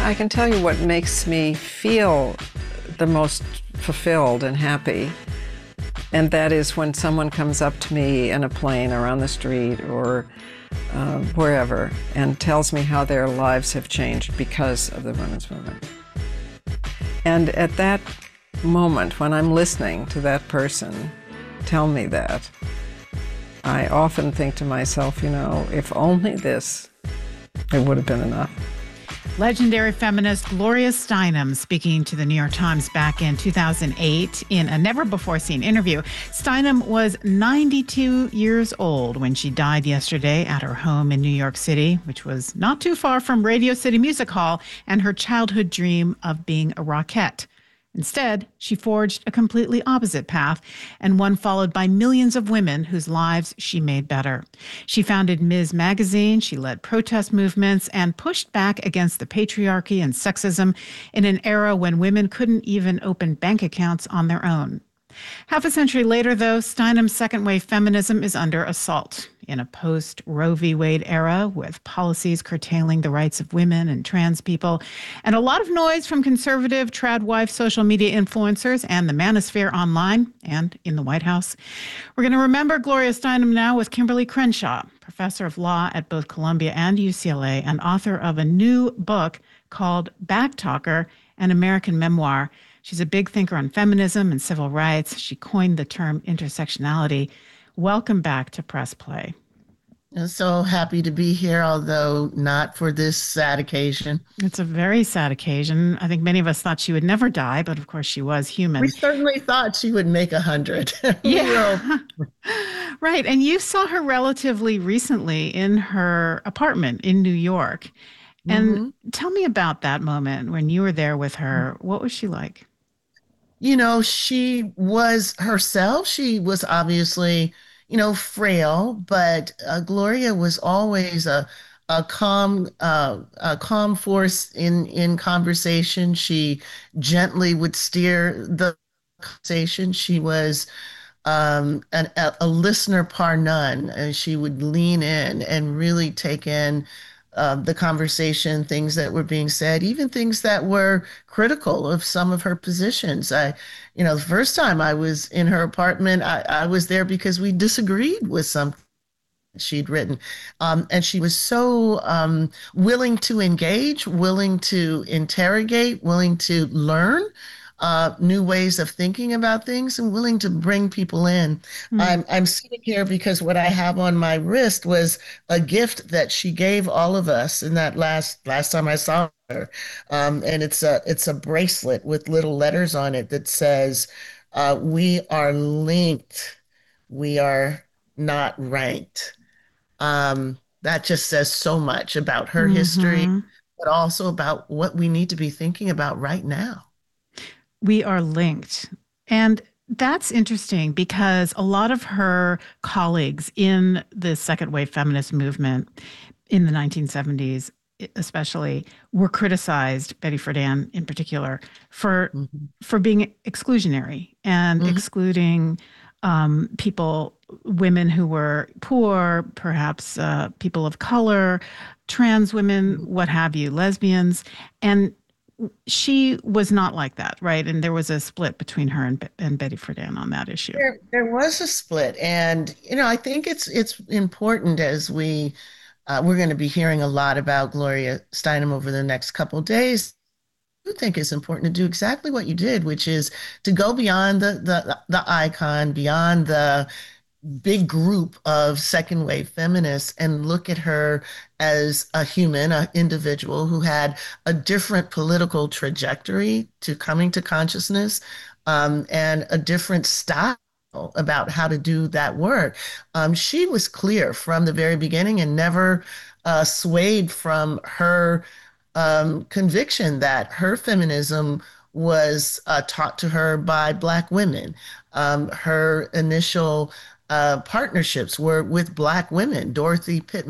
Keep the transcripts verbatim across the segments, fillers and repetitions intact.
I can tell you what makes me feel the most fulfilled and happy, and that is when someone comes up to me in a plane or on the street or uh, wherever and tells me how their lives have changed because of the women's movement. And at that moment, when I'm listening to that person tell me that, I often think to myself, you know, if only this, it would have been enough. Legendary feminist Gloria Steinem speaking to the New York Times back in two thousand eight in a never-before-seen interview. Steinem was ninety-two years old when she died yesterday at her home in New York City, which was not too far from Radio City Music Hall and her childhood dream of being a rockette. Instead, she forged a completely opposite path, and one followed by millions of women whose lives she made better. She founded Ms. Magazine, she led protest movements, and pushed back against the patriarchy and sexism in an era when women couldn't even open bank accounts on their own. Half a century later, though, Steinem's second-wave feminism is under assault. In a post-Roe v. Wade era, with policies curtailing the rights of women and trans people, and a lot of noise from conservative trad wife social media influencers and the manosphere online and in the White House, we're going to remember Gloria Steinem now with Kimberly Crenshaw, professor of law at both Columbia and U C L A, and author of a new book called Backtalker, an American Memoir. She's a big thinker on feminism and civil rights. She coined the term intersectionality. Welcome back to Press Play. I'm so happy to be here, although not for this sad occasion. It's a very sad occasion. I think many of us thought she would never die, but of course she was human. We certainly thought she would make a hundred. Yeah. Right. And you saw her relatively recently in her apartment in New York. And mm-hmm. Tell me about that moment when you were there with her. What was she like? You know, she was herself. She was obviously, you know, frail, but uh, Gloria was always a a calm, uh, a calm force in in conversation. She gently would steer the conversation. She was um, an, a, a listener par none, and she would lean in and really take in Uh, the conversation, things that were being said, even things that were critical of some of her positions. I, you know, the first time I was in her apartment, I, I was there because we disagreed with something she'd written. Um, and she was so um, willing to engage, willing to interrogate, willing to learn uh, new ways of thinking about things, and willing to bring people in. Mm. I'm, I'm sitting here because what I have on my wrist was a gift that she gave all of us in that last last time I saw her. Um, and it's a it's a bracelet with little letters on it that says, uh, "We are linked. We are not ranked." Um, that just says so much about her mm-hmm. history, but also about what we need to be thinking about right now. We are linked. And that's interesting because a lot of her colleagues in the second wave feminist movement in the nineteen seventies, especially, were criticized, Betty Friedan in particular, for mm-hmm. for being exclusionary and mm-hmm. excluding um, people, women who were poor, perhaps uh, people of color, trans women, mm-hmm. what have you, lesbians. And she was not like that, right? And there was a split between her and, and Betty Friedan on that issue. There, there was a split. And, you know, I think it's it's important as we, uh, we're going to be hearing a lot about Gloria Steinem over the next couple of days. I think it's important to do exactly what you did, which is to go beyond the the, the icon, beyond the big group of second wave feminists, and look at her as a human, an individual who had a different political trajectory to coming to consciousness, um, and a different style about how to do that work. Um, she was clear from the very beginning and never uh, swayed from her um, conviction that her feminism was uh, taught to her by Black women. Um, her initial Uh, partnerships were with Black women. Dorothy Pittman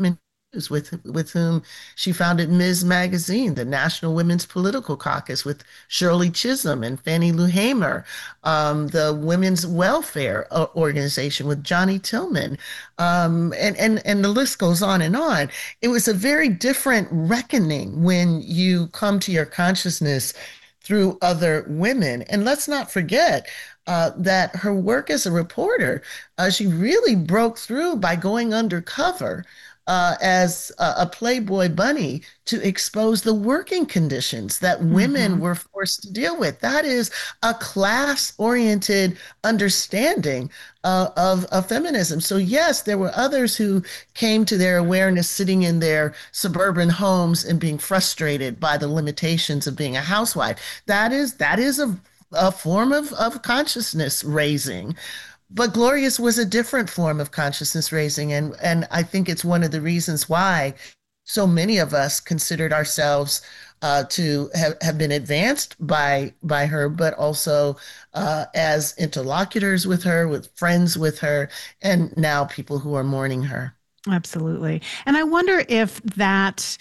with with whom she founded Miz Magazine, the National Women's Political Caucus with Shirley Chisholm and Fannie Lou Hamer, um, the Women's Welfare uh, Organization with Johnny Tillman, um, and and and the list goes on and on. It was a very different reckoning when you come to your consciousness through other women. And let's not forget uh, that her work as a reporter, uh, she really broke through by going undercover uh, as a, a Playboy bunny to expose the working conditions that women Mm-hmm. were forced to deal with. That is a class-oriented understanding uh, of, of feminism. So yes, there were others who came to their awareness sitting in their suburban homes and being frustrated by the limitations of being a housewife. That is that is a a form of, of consciousness raising. But Glorious was a different form of consciousness raising. And, and I think it's one of the reasons why so many of us considered ourselves uh, to have, have been advanced by, by her, but also uh, as interlocutors with her, with friends with her, and now people who are mourning her. Absolutely. And I wonder if that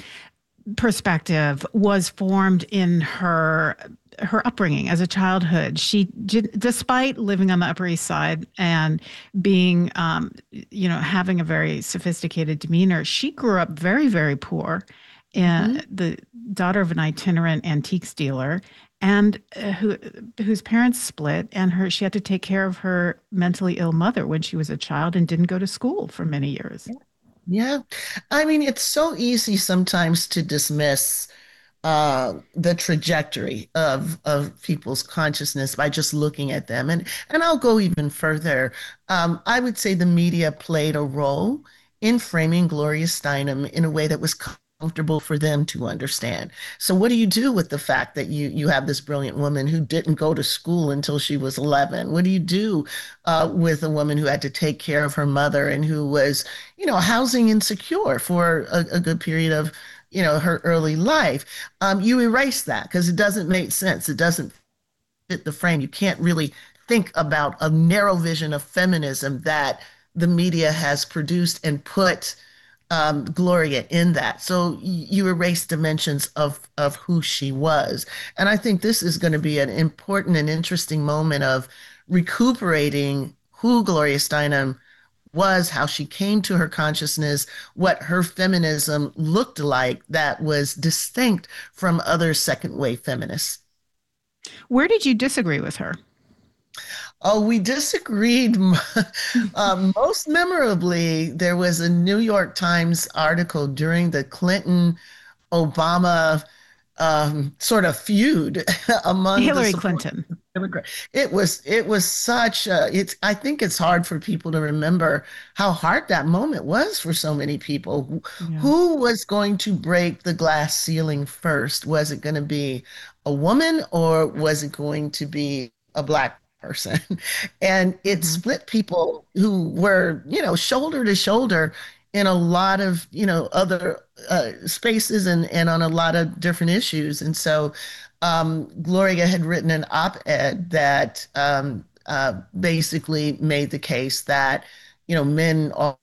perspective was formed in her her upbringing as a childhood. She did, despite living on the Upper East Side and being, um, you know, having a very sophisticated demeanor, she grew up very, very poor, Mm-hmm. and the daughter of an itinerant antiques dealer, and uh, who whose parents split, and her she had to take care of her mentally ill mother when she was a child and didn't go to school for many years. Yeah. I mean, it's so easy sometimes to dismiss uh, the trajectory of of people's consciousness by just looking at them. And and I'll go even further. Um, I would say the media played a role in framing Gloria Steinem in a way that was comfortable for them to understand. So what do you do with the fact that you you have this brilliant woman who didn't go to school until she was eleven? What do you do uh, with a woman who had to take care of her mother and who was, you know, housing insecure for a, a good period of, you know, her early life? Um, you erase that because it doesn't make sense. It doesn't fit the frame. You can't really think about a narrow vision of feminism that the media has produced and put um, Gloria in that. So you erase dimensions of of who she was. And I think this is going to be an important and interesting moment of recuperating who Gloria Steinem was, how she came to her consciousness, what her feminism looked like that was distinct from other second wave feminists. Where did you disagree with her? Oh, we disagreed. Um, most memorably, there was a New York Times article during the Clinton Obama um, sort of feud among the Hillary supporters Clinton. of Democrat. It was it was such a, it's I think it's hard for people to remember how hard that moment was for so many people. Who, Yeah. who was going to break the glass ceiling first? Was it going to be a woman or was it going to be a black person? And it Hmm. split people who were, you know, shoulder to shoulder in a lot of, you know, other uh, spaces and, and on a lot of different issues. And so um, Gloria had written an op-ed that um, uh, basically made the case that, you know, men always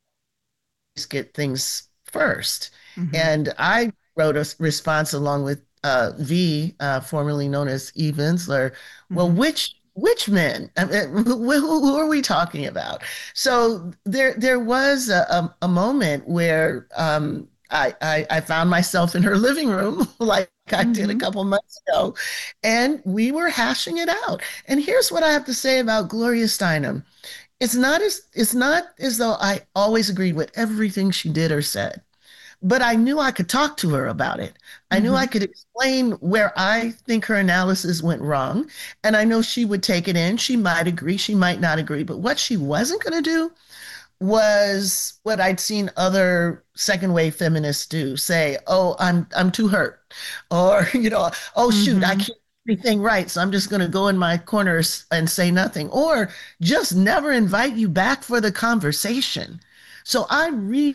get things first. Hmm. And I wrote a response along with uh, V, uh, formerly known as Eve Ensler. Well, Hmm. which which men? I mean, who, who, who are we talking about? So there there was a, a, a moment where um, I, I I found myself in her living room, like I did a Hmm. couple months ago, and we were hashing it out. And here's what I have to say about Gloria Steinem. It's not as it's not as though I always agreed with everything she did or said, but I knew I could talk to her about it. I knew I Hmm. could explain where I think her analysis went wrong, and I know she would take it in. She might agree, she might not agree, but what she wasn't going to do was what I'd seen other second wave feminists do, say, "Oh, I'm I'm too hurt," or you know, "Oh shoot, I Hmm. can't do anything right, so I'm just going to go in my corner and say nothing," or just never invite you back for the conversation. So I really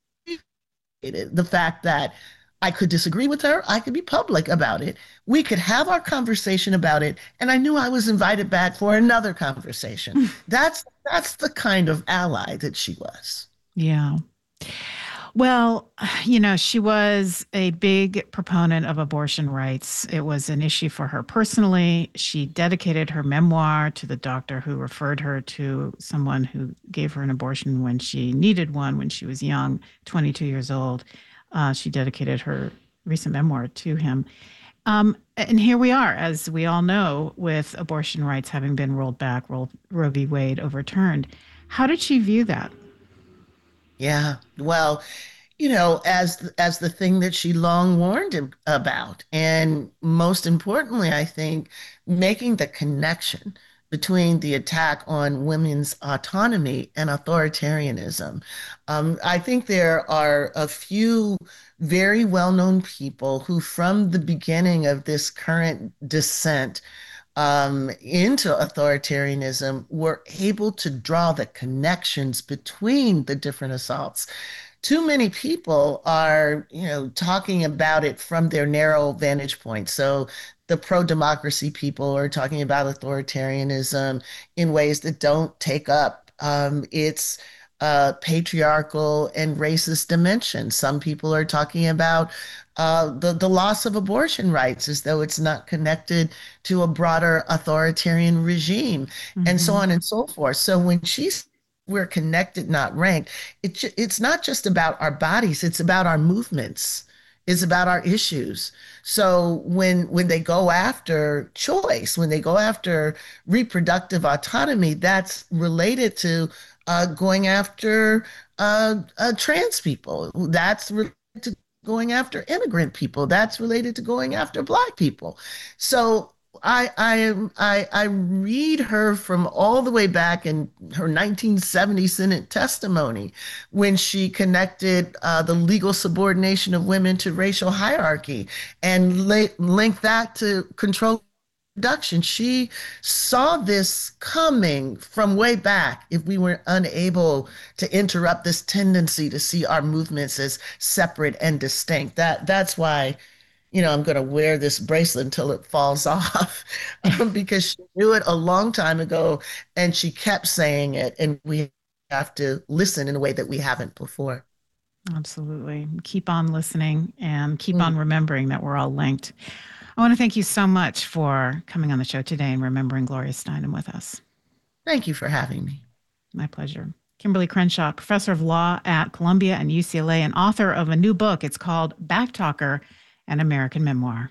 the fact that I could disagree with her, I could be public about it. We could have our conversation about it, and I knew I was invited back for another conversation. That's that's the kind of ally that she was. Yeah. Well, you know, she was a big proponent of abortion rights. It was an issue for her personally. She dedicated her memoir to the doctor who referred her to someone who gave her an abortion when she needed one when she was young, twenty-two years old. Uh, she dedicated her recent memoir to him. Um, and here we are, as we all know, with abortion rights having been rolled back, Roe Roe v. Wade overturned. How did she view that? Yeah. Well, you know, as as the thing that she long warned him about, and most importantly, I think making the connection between the attack on women's autonomy and authoritarianism. Um, I think there are a few very well-known people who, from the beginning of this current descent um, into authoritarianism, were able to draw the connections between the different assaults. Too many people are, you know, talking about it from their narrow vantage point. So the pro-democracy people are talking about authoritarianism in ways that don't take up um, its uh, patriarchal and racist dimension. Some people are talking about uh, the, the loss of abortion rights as though it's not connected to a broader authoritarian regime, mm-hmm. and so on and so forth. So when she's we're connected, not ranked, it, it's not just about our bodies, it's about our movements. It's about our issues. So when when they go after choice, when they go after reproductive autonomy, that's related to uh, going after uh, uh, trans people. That's related to going after immigrant people. That's related to going after Black people. So I I I I read her from all the way back in her nineteen seventy Senate testimony when she connected uh, the legal subordination of women to racial hierarchy and la- linked that to control reproduction. She saw this coming from way back if we were unable to interrupt this tendency to see our movements as separate and distinct. That that's why, you know, I'm going to wear this bracelet until it falls off um, because she knew it a long time ago and she kept saying it. And we have to listen in a way that we haven't before. Absolutely. Keep on listening and keep mm. on remembering that we're all linked. I want to thank you so much for coming on the show today and remembering Gloria Steinem with us. Thank you for having me. My pleasure. Kimberly Crenshaw, professor of law at Columbia and U C L A and author of a new book. It's called Backtalker: An American Memoir.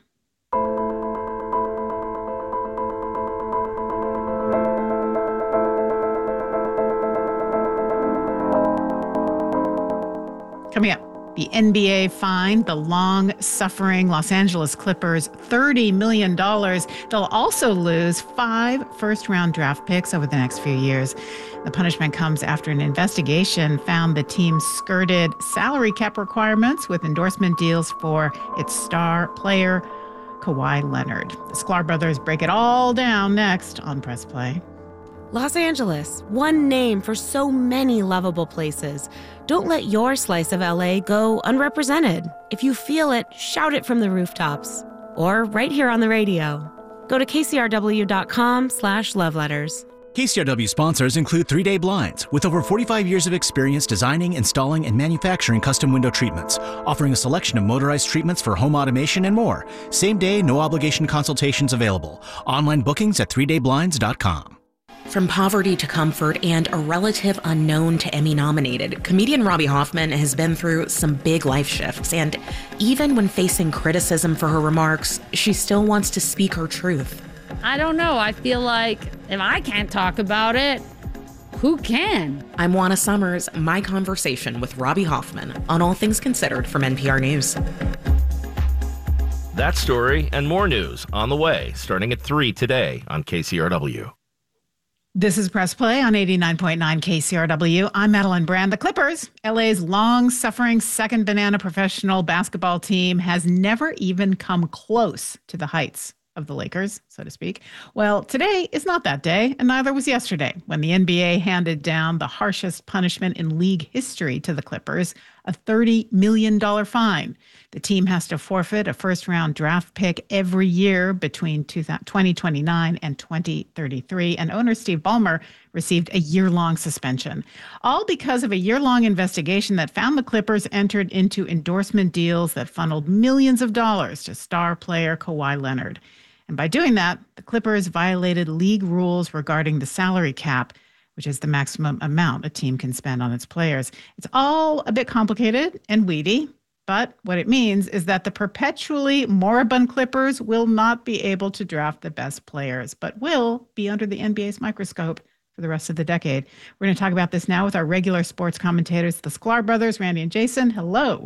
Coming up, the N B A fined the long-suffering Los Angeles Clippers thirty million dollars. They'll also lose five first-round draft picks over the next few years. The punishment comes after an investigation found the team skirted salary cap requirements with endorsement deals for its star player, Kawhi Leonard. The Sklar brothers break it all down next on Press Play. Los Angeles, one name for so many lovable places. Don't let your slice of L A go unrepresented. If you feel it, shout it from the rooftops. Or right here on the radio. Go to kcrw.com slash love letters. K C R W sponsors include three day Blinds, with over forty-five years of experience designing, installing, and manufacturing custom window treatments, offering a selection of motorized treatments for home automation and more. Same day, no obligation consultations available. Online bookings at three day blinds dot com. From poverty to comfort and a relative unknown to Emmy-nominated, comedian Robbie Hoffman has been through some big life shifts, and even when facing criticism for her remarks, she still wants to speak her truth. I don't know. I feel like if I can't talk about it, who can? I'm Juana Summers, my conversation with Robbie Hoffman on All Things Considered from N P R News. That story and more news on the way, starting at three today on K C R W. This is Press Play on eighty-nine point nine K C R W. I'm Madeline Brand. The Clippers, L A's long-suffering second banana professional basketball team, has never even come close to the heights of the Lakers, so to speak. Well, today is not that day, and neither was yesterday, when the N B A handed down the harshest punishment in league history to the Clippers, a thirty million dollars fine. The team has to forfeit a first-round draft pick every year between twenty twenty-nine and twenty thirty-three, and owner Steve Ballmer received a year-long suspension, all because of a year-long investigation that found the Clippers entered into endorsement deals that funneled millions of dollars to star player Kawhi Leonard. And by doing that, the Clippers violated league rules regarding the salary cap, which is the maximum amount a team can spend on its players. It's all a bit complicated and weedy, but what it means is that the perpetually moribund Clippers will not be able to draft the best players, but will be under the N B A's microscope for the rest of the decade. We're going to talk about this now with our regular sports commentators, the Sklar brothers, Randy and Jason. Hello.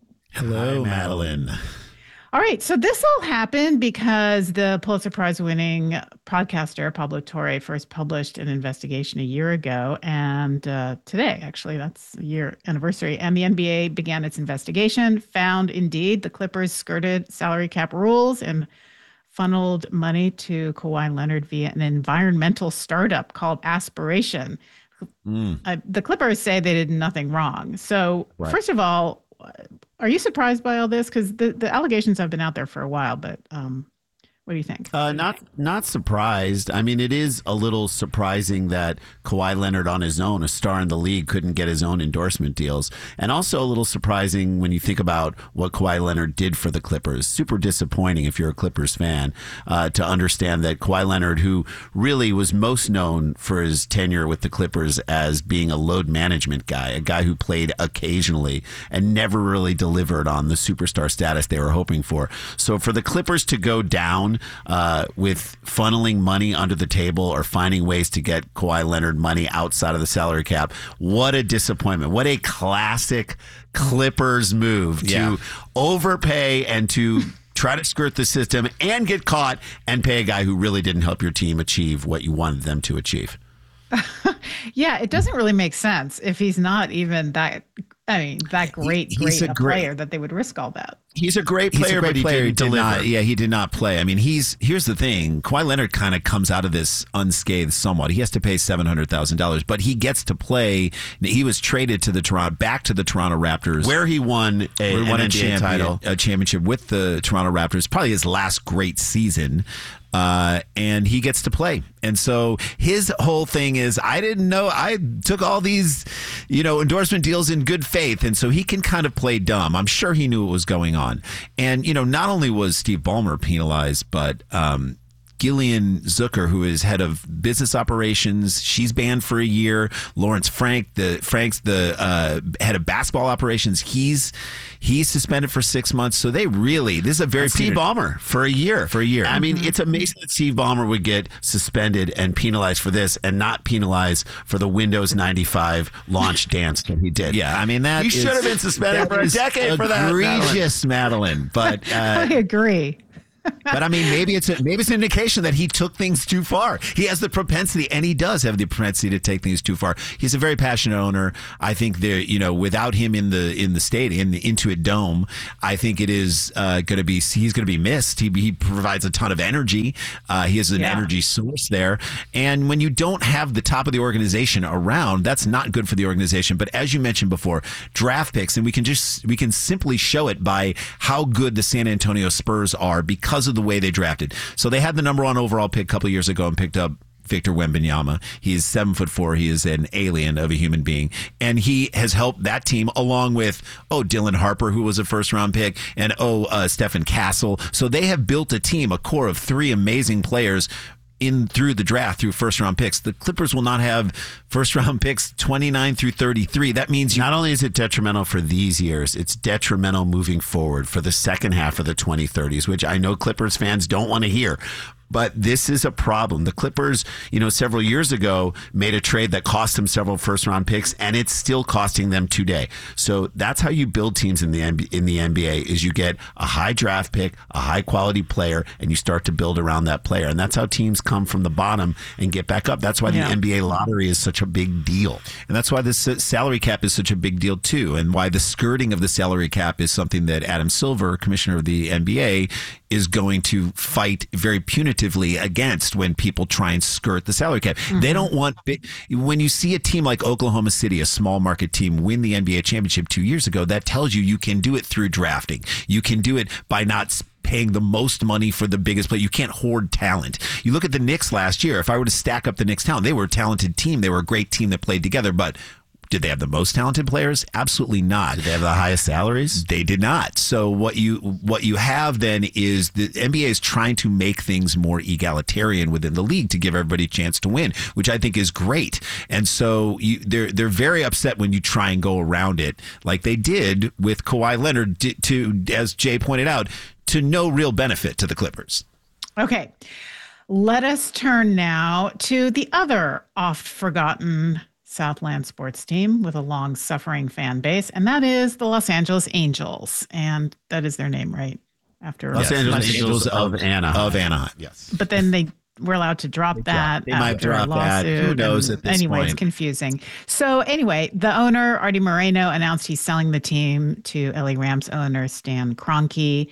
Hello, Madeline. All right, so this all happened because the Pulitzer Prize-winning podcaster Pablo Torre first published an investigation a year ago, and uh, today, actually, that's a year anniversary, and the N B A began its investigation, found indeed the Clippers skirted salary cap rules and funneled money to Kawhi Leonard via an environmental startup called Aspiration. Mm. Uh, the Clippers say they did nothing wrong. So, right. First of all, are you surprised by all this? Because the, the allegations have been out there for a while, but um, what do you think? Uh, not not surprised. I mean, it is a little surprising that Kawhi Leonard on his own, a star in the league, couldn't get his own endorsement deals. And also a little surprising when you think about what Kawhi Leonard did for the Clippers. Super disappointing if you're a Clippers fan uh, to understand that Kawhi Leonard, who really was most known for his tenure with the Clippers as being a load management guy, a guy who played occasionally and never really delivered on the superstar status they were hoping for. So for the Clippers to go down Uh, with funneling money under the table or finding ways to get Kawhi Leonard money outside of the salary cap, what a disappointment. What a classic Clippers move to yeah. overpay and to try to skirt the system and get caught and pay a guy who really didn't help your team achieve what you wanted them to achieve. Yeah, it doesn't really make sense if he's not even that, I mean, that great, he's great a a great player that they would risk all that. He's a great player, He's a great but player. he He did did not. Yeah, he did not play. I mean, he's here's the thing. Kawhi Leonard kind of comes out of this unscathed somewhat. He has to pay seven hundred thousand dollars, but he gets to play. He was traded to the Toronto, back to the Toronto Raptors, where he won a, won an a champion, title. a championship with the Toronto Raptors. Probably his last great season. Uh, and he gets to play. And so his whole thing is, I didn't know, I took all these, you know, endorsement deals in good faith. And so he can kind of play dumb. I'm sure he knew what was going on. And, you know, not only was Steve Ballmer penalized, but, um, Gillian Zucker, who is head of business operations, she's banned for a year. Lawrence Frank, the Frank's the uh, head of basketball operations, he's he's suspended for six months. So they really, this is a very Steve Ballmer for a year. For a year. I mean, it's amazing that Steve Ballmer would get suspended and penalized for this, and not penalized for the Windows ninety-five launch dance that he did. Yeah, I mean that he is, should have been suspended for a decade for that. Egregious, Madeline. But uh, I agree. But I mean, maybe it's a, maybe it's an indication that he took things too far. He has the propensity, and he does have the propensity to take things too far. He's a very passionate owner. I think there, you know, without him in the in the stadium, in the Intuit Dome, I think it is uh, going to be he's going to be missed. He he provides a ton of energy. Uh, he is an yeah. energy source there, and when you don't have the top of the organization around, that's not good for the organization. But as you mentioned before, draft picks, and we can just we can simply show it by how good the San Antonio Spurs are because because of the way they drafted. So they had the number one overall pick a couple of years ago and picked up Victor Wembanyama. He is seven foot four. He is an alien of a human being. And he has helped that team along with, oh, Dylan Harper, who was a first round pick, and oh, uh, Stephen Castle. So they have built a team, a core of three amazing players in through the draft, through first round picks. The Clippers will not have first round picks twenty-nine through thirty-three. That means you, not only is it detrimental for these years, it's detrimental moving forward for the second half of the twenty thirties, which I know Clippers fans don't want to hear. But this is a problem. The Clippers, you know, several years ago made a trade that cost them several first-round picks, and it's still costing them today. So that's how you build teams in the N B A, in the N B A is you get a high draft pick, a high-quality player, and you start to build around that player. And that's how teams come from the bottom and get back up. That's why yeah. the N B A lottery is such a big deal. And that's why the salary cap is such a big deal, too, and why the skirting of the salary cap is something that Adam Silver, commissioner of the N B A, is going to fight very punitively actively against when people try and skirt the salary cap. Mm-hmm. They don't want big, when you see a team like Oklahoma City, a small market team, win the N B A championship two years ago, that tells you you can do it through drafting. You can do it by not paying the most money for the biggest player. You can't hoard talent. You look at the Knicks last year. If I were to stack up the Knicks talent, they were a talented team. They were a great team that played together, but did they have the most talented players? Absolutely not. Did they have the highest salaries? They did not. So what you what you have then is the N B A is trying to make things more egalitarian within the league to give everybody a chance to win, which I think is great. And so you, they're they're very upset when you try and go around it, like they did with Kawhi Leonard, to, as Jay pointed out, to no real benefit to the Clippers. Okay, let us turn now to the other oft-forgotten Southland sports team with a long-suffering fan base, and that is the Los Angeles Angels. And that is their name, right? After Los yes. Angeles Angels of Anaheim. Of Anaheim, yes. But then they were allowed to drop they that. Drop, they might drop that. Who knows at this anyway, point? It's confusing. So anyway, the owner, Artie Moreno, announced he's selling the team to L A Rams owner Stan Kroenke.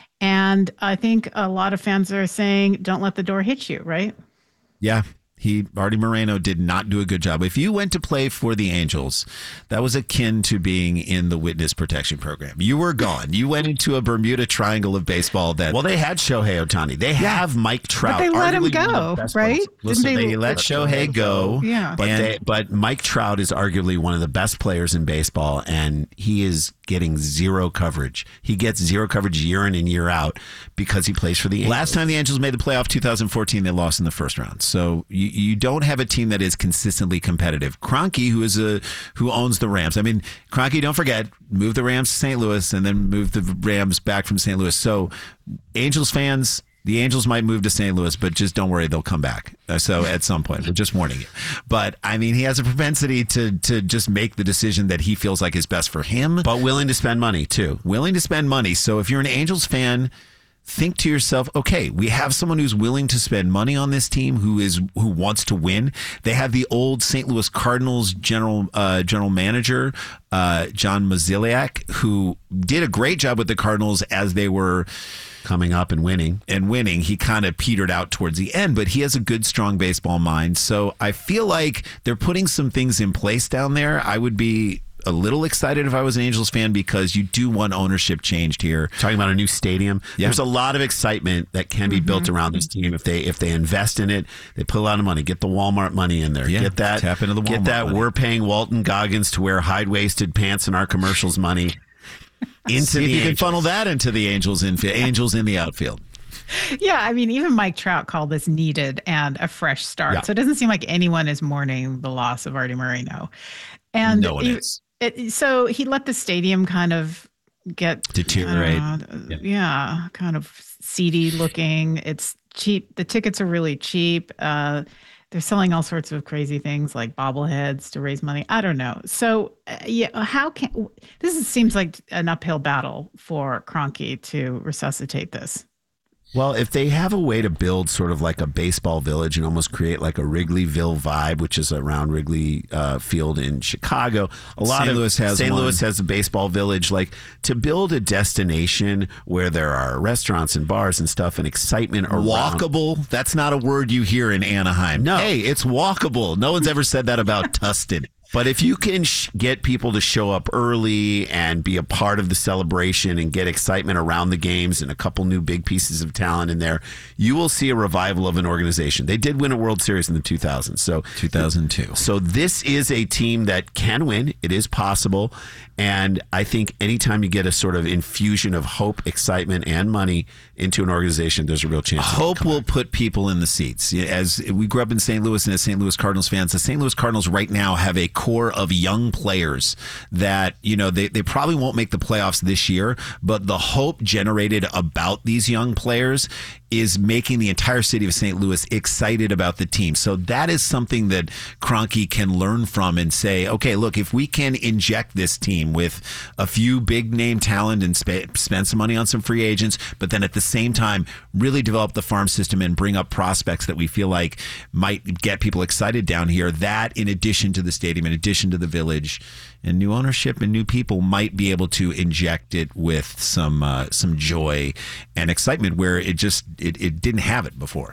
And I think a lot of fans are saying, don't let the door hit you, right? Yeah. He, Artie Moreno, did not do a good job. If you went to play for the Angels, that was akin to being in the witness protection program. You were gone. You went into a Bermuda Triangle of baseball. That well, they had Shohei Ohtani. They yeah. have Mike Trout. But they let him go, right? Listen, they, they let Shohei go. Yeah. But, and, they, but Mike Trout is arguably one of the best players in baseball, and he is getting zero coverage. He gets zero coverage year in and year out because he plays for the Angels. Last time the Angels made the playoff, two thousand fourteen, they lost in the first round. So you, you don't have a team that is consistently competitive. Kroenke, who is a who owns the Rams. I mean, Kroenke, don't forget, moved the Rams to Saint Louis and then moved the Rams back from Saint Louis. So Angels fans, the Angels might move to Saint Louis, but just don't worry, they'll come back. So at some point, we're just warning you. But I mean, he has a propensity to to just make the decision that he feels like is best for him. But willing to spend money too. Willing to spend money. So if you're an Angels fan, think to yourself, okay, we have someone who's willing to spend money on this team, who is who wants to win. They have the old Saint Louis Cardinals general uh, general manager, uh, John Mozeliak, who did a great job with the Cardinals as they were coming up and winning and winning. He kind of petered out towards the end, but he has a good, strong baseball mind. So I feel like they're putting some things in place down there. I would be a little excited if I was an Angels fan, because you do want ownership changed here. Talking about a new stadium. Yeah. There's a lot of excitement that can be mm-hmm. built around this team if they if they invest in it. They put a lot of money. Get the Walmart money in there. Yeah. Get that. Tap into the Walmart Get that. money. We're paying Walton Goggins to wear high-waisted pants in our commercials money. Into See the if you Angels. can funnel that into the Angels in Angels in the outfield. Yeah, I mean, even Mike Trout called this needed and a fresh start. Yeah. So it doesn't seem like anyone is mourning the loss of Artie Moreno. And no one it, is. It, so he let the stadium kind of get deteriorate. Yeah. yeah, kind of seedy looking. It's cheap. The tickets are really cheap. Uh, they're selling all sorts of crazy things like bobbleheads to raise money. I don't know. So uh, yeah, how can this is, seems like an uphill battle for Kroenke to resuscitate this. Well, if they have a way to build sort of like a baseball village and almost create like a Wrigleyville vibe, which is around Wrigley uh, Field in Chicago, a lot Saint of Louis has Saint one. Louis has a baseball village. Like to build a destination where there are restaurants and bars and stuff and excitement around. Walkable. That's not a word you hear in Anaheim. No. Hey, it's walkable. No one's ever said that about Tustin. But if you can sh- get people to show up early and be a part of the celebration and get excitement around the games and a couple new big pieces of talent in there, you will see a revival of an organization. They did win a World Series in the two thousands. So two thousand two. So this is a team that can win. It is possible. And I think anytime you get a sort of infusion of hope, excitement, and money into an organization, there's a real chance. Hope will put people in the seats. As we grew up in Saint Louis and as Saint Louis Cardinals fans, the Saint Louis Cardinals right now have a core of young players that, you know, they, they probably won't make the playoffs this year, but the hope generated about these young players is making the entire city of Saint Louis excited about the team. So that is something that Kroenke can learn from and say, okay, look, if we can inject this team with a few big name talent and sp- spend some money on some free agents, but then at the same time really develop the farm system and bring up prospects that we feel like might get people excited down here, that in addition to the stadium, in addition to the village and new ownership and new people, might be able to inject it with some uh, some joy and excitement where it just it, it didn't have it before.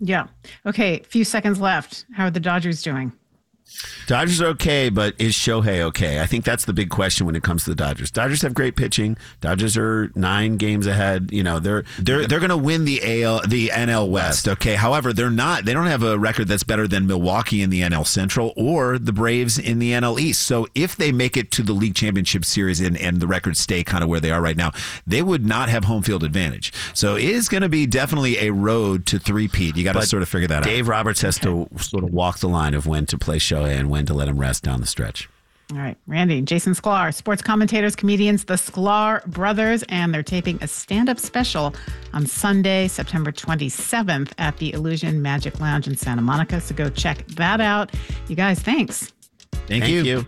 Yeah. Okay, a few seconds left. How are the Dodgers doing? Dodgers are okay, but is Shohei okay? I think that's the big question when it comes to the Dodgers. Dodgers have great pitching. Dodgers are nine games ahead. You know, they're they're they're going to win the A L, the N L West. Okay, however, they're not. They don't have a record that's better than Milwaukee in the N L Central or the Braves in the N L East. So if they make it to the League Championship Series and, and the records stay kind of where they are right now, they would not have home field advantage. So it is going to be definitely a road to three-peat. You got to sort of figure that out. Dave Roberts has to sort of walk the line of when to play Shohei and when to let him rest down the stretch. All right, Randy, Jason Sklar, sports commentators, comedians, the Sklar brothers, and they're taping a stand-up special on Sunday, September twenty-seventh at the Illusion Magic Lounge in Santa Monica. So go check that out. You guys, thanks. Thank, Thank you. you.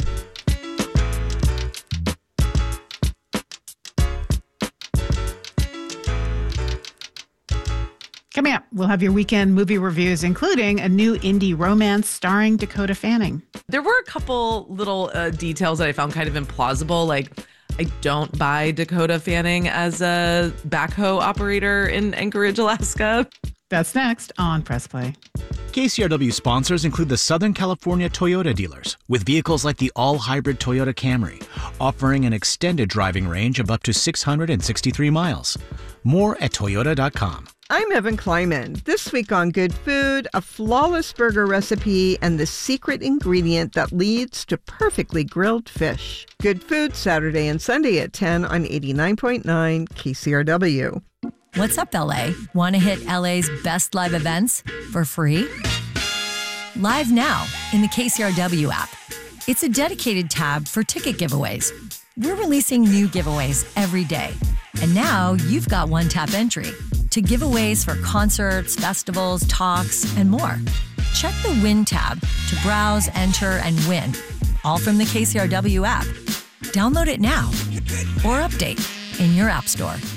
Coming up, we'll have your weekend movie reviews, including a new indie romance starring Dakota Fanning. There were a couple little uh, details that I found kind of implausible, like I don't buy Dakota Fanning as a backhoe operator in Anchorage, Alaska. That's next on Press Play. K C R W sponsors include the Southern California Toyota dealers, with vehicles like the all-hybrid Toyota Camry, offering an extended driving range of up to six hundred sixty-three miles. More at toyota dot com. I'm Evan Kleiman. This week on Good Food, a flawless burger recipe and the secret ingredient that leads to perfectly grilled fish. Good Food, Saturday and Sunday at ten on eighty-nine point nine K C R W. What's up, L A? Want to hit L A's best live events for free? Live now in the K C R W app. It's a dedicated tab for ticket giveaways. We're releasing new giveaways every day. And now you've got one-tap entry to giveaways for concerts, festivals, talks, and more. Check the Win tab to browse, enter, and win, all from the K C R W app. Download it now or update in your app store.